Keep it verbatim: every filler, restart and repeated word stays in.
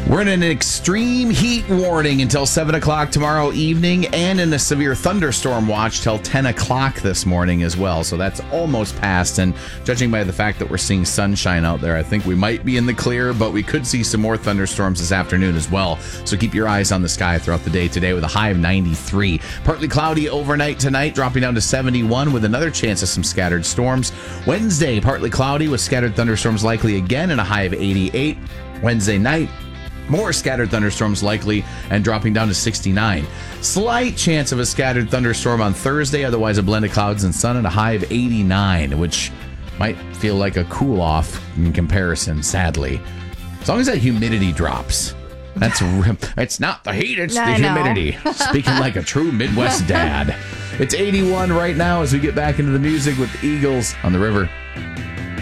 We're in an extreme heat warning until seven o'clock tomorrow evening and in a severe thunderstorm watch till ten o'clock this morning as well. So that's almost passed. And judging by the fact that we're seeing sunshine out there, I think we might be in the clear, but we could see some more thunderstorms this afternoon as well. So keep your eyes on the sky throughout the day today with a high of ninety-three. Partly cloudy overnight tonight, dropping down to seventy-one with another chance of some scattered storms. Wednesday, partly cloudy with scattered thunderstorms likely again and a high of eighty-eight. Wednesday night, more scattered thunderstorms likely and dropping down to sixty-nine. Slight chance of a scattered thunderstorm on Thursday, otherwise a blend of clouds and sun and a high of eighty-nine, which might feel like a cool off in comparison, sadly. As long as that humidity drops. That's it's not the heat, it's I the know. humidity. Speaking like a true Midwest dad. It's eighty-one right now as we get back into the music with the Eagles on the river.